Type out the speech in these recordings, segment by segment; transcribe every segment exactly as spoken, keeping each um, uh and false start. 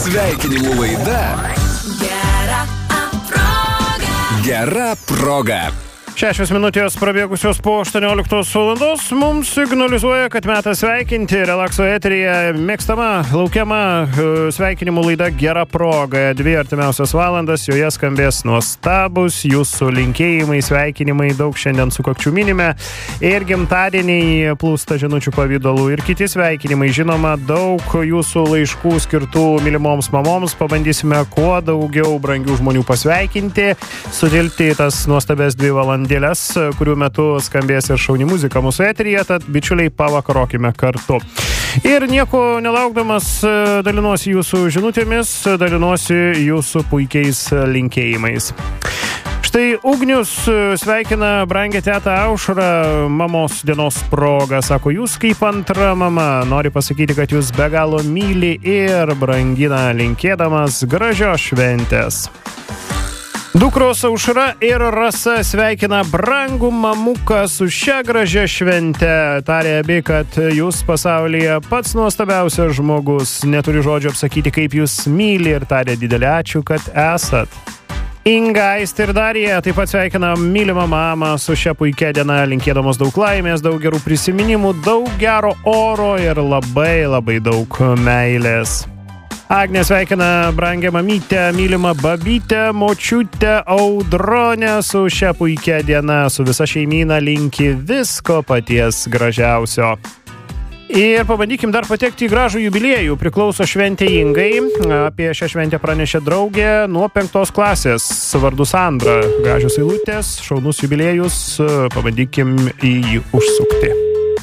Sveikinimų laida Gera proga. Gera proga. Šešios minutės prabėgusios po aštuonioliktos valandos mums signalizuoja, kad metas sveikinti. Relakso eteryje mėgstama, laukiama sveikinimų laida Gera proga. Dvi artimiausias valandas, joje skambės nuostabus jūsų linkėjimai, sveikinimai, daug šiandien sukakčių minime. Ir gimtadieniai plūsta žinučių pavydalų ir kiti sveikinimai. Žinoma, daug jūsų laiškų skirtų mylimoms mamoms. Pabandysime kuo daugiau brangių žmonių pasveikinti, sutilpti tas nuostabės dvi valandas, kurių metu skambės ir šauni muzika mūsų eteryje, tad bičiuliai, pavakarokime kartu. Ir nieko nelaukdamas dalinuosi jūsų žinutėmis, dalinuosi jūsų puikiais linkėjimais. Štai Ugnius sveikina brangę tetą Aušrą mamos dienos proga. Sako, jūs kaip antra mama, nori pasakyti, kad jūs be galo myli ir brangina, linkėdamas gražios šventės. Dukros Aušra ir Rasa sveikina brangų mamuką su šia gražia švente. Tarė abi, kad jūs pasaulyje pats nuostabiausias žmogus. Neturi žodžio apsakyti, kaip jūs myli, ir tarė didelį ačiū, kad esat. Inga, Aistė ir Darija taip pat sveikina mylimą mamą su šia puikia diena, linkėdamos daug laimės, daug gerų prisiminimų, daug gero oro ir labai labai daug meilės. Agnė sveikina brangę mamytę, mylimą babytę, močiutę Audronę su šia puikia diena, su visa šeimyna linki visko paties gražiausio. Ir pabandykim dar patekti į gražų jubiliejų. Priklauso šventė Ingai. Apie šią šventę pranešė draugė nuo penktos klasės. Vardu Sandra. Gražios eilutės, šaunus jubiliejus. Pabandykim į jį užsukti.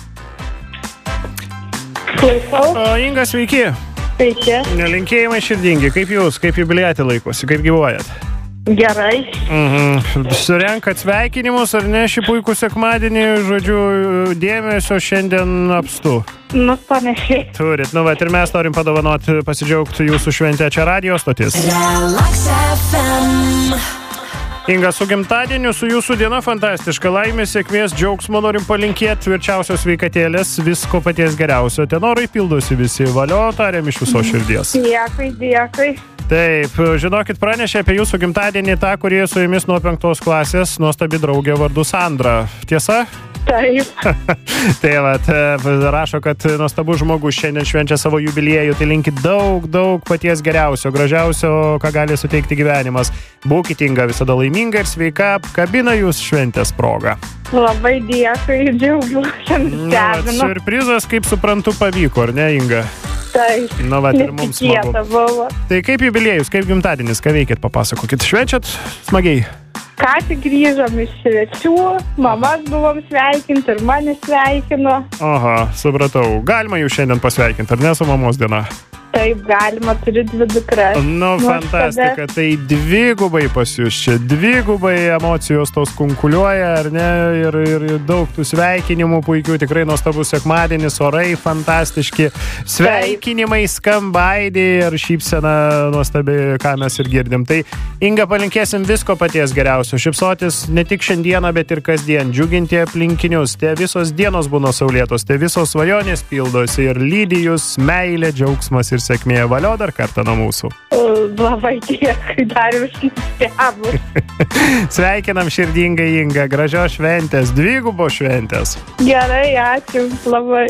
Klausau. O, Inga, sveiki. Sveiki. Linkėjimai širdingi. Kaip jūs? Kaip jubiliatė laikosi? Kaip gyvuojat? Gerai. Mhm. Surenkat sveikinimus ar ne šį puikų sekmadienį, žodžiu, dėmesio šiandien apstu? Nu, panašiai. Turit. Nu, bet ir mes norim padovanoti, pasidžiaugti jūsų šventę čia radijo stotis. Relax F M. Inga, su gimtadieniu, su jūsų diena fantastiška. Laimės, sėkmės, džiaugsmo norim palinkėti, tvirčiausios sveikatėlės, visko paties geriausio. Tenorai pildosi visi. Valio, tariam iš viso širdies. Dėkui, dėkui. Taip, žinokit, pranešė apie jūsų gimtadienį tą, kurie su jumis nuo penktos klasės, nuostabi draugė vardu Sandra. Tiesa? Taip. Tai vat, rašo, kad nuostabus žmogus šiandien švenčia savo jubiliejų, tai linki daug, daug paties geriausio, gražiausio, ką gali suteikti gyvenimas. Būkit, Inga, visada laiminga ir sveika, kabina jūs šventės proga. Labai dėkui, džiaugiuosi, stebinu. Siurprizas, kaip suprantu, pavyko, ar ne, Inga? Taip, nu, vat, ir mums netikėta buvo. Tai kaip jubiliejus, kaip gimtadienis, ką veikėt, papasakokit. Švenčiat smagiai? Ką tik grįžom iš svečių, mamas buvom sveikinti ir mane sveikino. Aha, supratau. Galima jūs šiandien pasveikinti, ar ne, su mamos diena? Taip, galima, turi dvi dukras. Nu, fantastika, tai dvigubai pas jūs čia, dvigubai emocijos tos kunkuliuoja, ar ne, ir, ir daug tų sveikinimų puikių, tikrai nuostabus sekmadienis, orai fantastiški, sveikinimai skamba aidi ir šypsena nuostabi, ką mes ir girdim. Tai, Inga, palinkėsim visko paties geriausio, šypsotis ne tik šiandieną, bet ir kasdien, džiuginti aplinkinius, te visos dienos būna saulėtos, te visos svajonės pildosi ir lydi jūs meilė, džiaugsmas ir sėkmė. Valio dar kartą nuo mūsų. Labai dėkui, dar už nustebus. Sveikinam širdingai, Inga, gražios šventės, dvigubos šventės. Gerai, ačiū labai.